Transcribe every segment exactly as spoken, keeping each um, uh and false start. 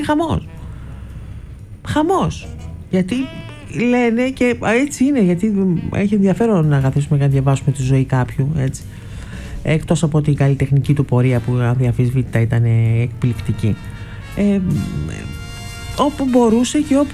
χαμός. Χαμός. Γιατί λένε, και έτσι είναι, γιατί έχει ενδιαφέρον να καθίσουμε και να διαβάσουμε τη ζωή κάποιου, έτσι. Εκτός από την καλλιτεχνική του πορεία που αδιαφυσβήτητα ήταν εκπληκτική. Ε, όπου μπορούσε και όπου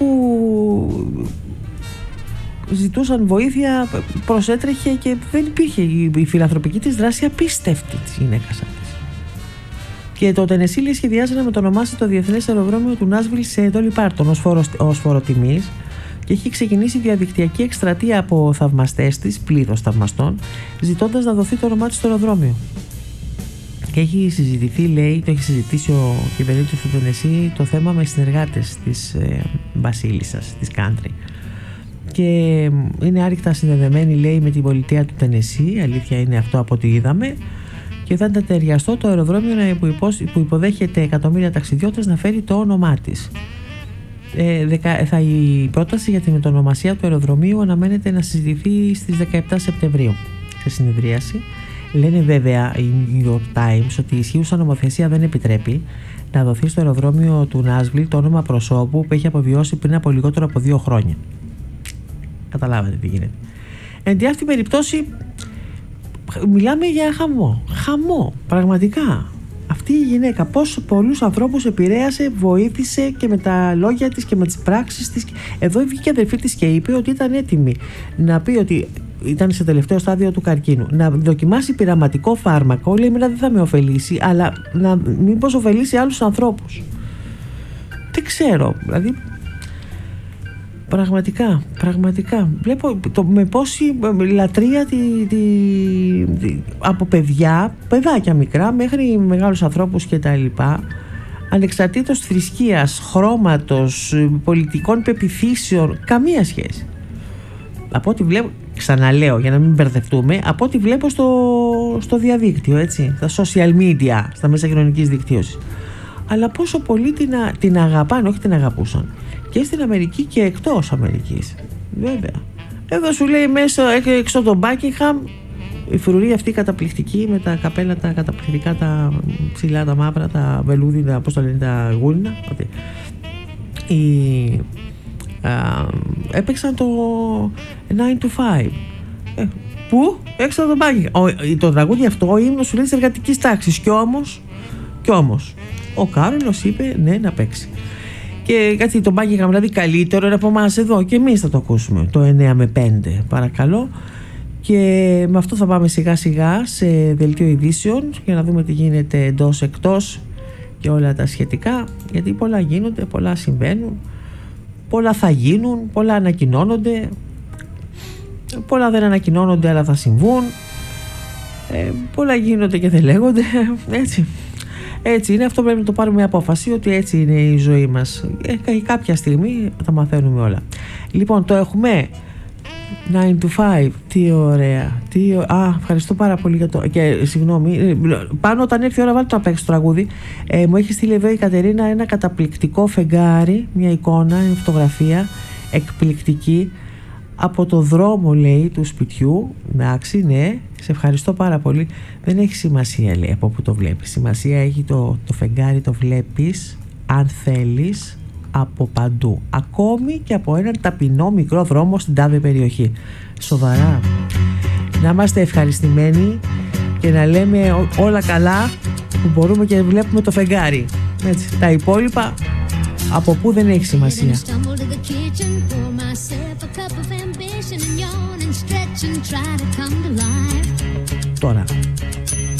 ζητούσαν βοήθεια προσέτρεχε, και δεν υπήρχε η φιλανθρωπική της δράση απίστευτη της γυναίκας αυτής. Και το Τενεσίλη σχεδιάζει να μετονομάσει το διεθνές αεροδρόμιο του Νάσβιλ σε Dolly Parton ως φόρο τιμής, και έχει ξεκινήσει διαδικτυακή εκστρατεία από θαυμαστές της, πλήρως θαυμαστών, ζητώντας να δοθεί το όνομά της στο αεροδρόμιο. Και έχει συζητηθεί, λέει, το έχει συζητήσει ο κυβερνήτης του Τενεσί το θέμα με συνεργάτες της ε, βασίλισσας, της country. Και είναι άρρηκτα συνδεδεμένη, λέει, με την πολιτεία του Τενεσί, αλήθεια είναι αυτό από ό,τι είδαμε, και θα ενταταιριαστώ το αεροδρόμιο που υποδέχεται εκατομμύρια ταξιδιώτες να φέρει το όνομά της. Ε, δεκα, θα, η πρόταση για την μετονομασία του αεροδρομίου αναμένεται να συζητηθεί στις δεκαεπτά Σεπτεμβρίου σε συνεδρίαση. Λένε βέβαια οι New York Times ότι η ισχύουσα νομοθεσία δεν επιτρέπει να δοθεί στο αεροδρόμιο του Νάσβιλ το όνομα προσώπου που έχει αποβιώσει πριν από λιγότερο από δύο χρόνια. Καταλάβατε τι γίνεται. Εν τη αυτή περιπτώσει μιλάμε για χαμό. Χαμό, πραγματικά. Αυτή η γυναίκα πόσους πολλούς ανθρώπους επηρέασε, βοήθησε, και με τα λόγια της και με τις πράξεις της. Εδώ βγήκε η αδερφή της και είπε ότι ήταν έτοιμη να πει ότι ήταν σε τελευταίο στάδιο του καρκίνου, να δοκιμάσει πειραματικό φάρμακο. Λέει, εμένα δεν θα με ωφελήσει, αλλά να μήπως ωφελήσει άλλους ανθρώπους. Δεν ξέρω, δηλαδή πραγματικά, πραγματικά βλέπω το, με πόση λατρεία τη, τη, τη, από παιδιά, παιδάκια μικρά μέχρι μεγάλους ανθρώπους και τα λοιπά, ανεξαρτήτως θρησκείας, χρώματος, πολιτικών πεποιθήσεων, καμία σχέση. Από ό,τι βλέπω, ξαναλέω για να μην μπερδευτούμε, από ό,τι βλέπω στο, στο διαδίκτυο, έτσι, στα social media, στα μέσα κοινωνικής δικτύωσης. Αλλά πόσο πολύ την, την αγαπάνε, όχι την αγαπούσαν, και στην Αμερική και εκτός Αμερικής. Βέβαια. Εδώ σου λέει μέσα έξω τον Buckingham, η φρουρή αυτή καταπληκτική με τα καπέλα τα καταπληκτικά, τα ψηλά, τα μαύρα, τα βελούδινα, πώς το λένε, τα γούνινα. Οι, α, έπαιξαν το nine to five. Ε, πού? Έξω από τον Buckingham. Το τραγούδι αυτό, ο ύμνος σου λέει της εργατικής τάξης. Κι όμως, κι όμως, ο Κάρολος είπε ναι να παίξει. Και κάτι το Buckingham, δηλαδή καλύτερο είναι από εμάς εδώ, και εμείς θα το ακούσουμε το εννιά με πέντε, παρακαλώ. Και με αυτό θα πάμε σιγά σιγά σε δελτίο ειδήσεων για να δούμε τι γίνεται εντός εκτός και όλα τα σχετικά, γιατί πολλά γίνονται, πολλά συμβαίνουν, πολλά θα γίνουν, πολλά ανακοινώνονται, πολλά δεν ανακοινώνονται αλλά θα συμβούν, ε, πολλά γίνονται και δεν λέγονται, έτσι. Έτσι είναι, αυτό πρέπει να το πάρουμε απόφαση ότι έτσι είναι η ζωή μας. Ε, κάποια στιγμή τα μαθαίνουμε όλα. Λοιπόν, το έχουμε nine to five. Τι ωραία. Τι... Α, ευχαριστώ πάρα πολύ για το. Και συγγνώμη, πάνω όταν έρθει η ώρα, βάλτε το να παίξει το τραγούδι. Ε, μου έχει στείλει εδώ η Κατερίνα ένα καταπληκτικό φεγγάρι, μια εικόνα, μια φωτογραφία εκπληκτική από το δρόμο, λέει, του σπιτιού. Εντάξει, ναι, σε ευχαριστώ πάρα πολύ. Δεν έχει σημασία, λέει, από που το βλέπεις. Σημασία έχει το, το φεγγάρι, το βλέπεις, αν θέλεις, από παντού. Ακόμη και από έναν ταπεινό μικρό δρόμο στην τάδε περιοχή. Σοβαρά. Να είμαστε ευχαριστημένοι και να λέμε ό, όλα καλά που μπορούμε και βλέπουμε το φεγγάρι. Έτσι. Τα υπόλοιπα από πού δεν έχει σημασία. Τώρα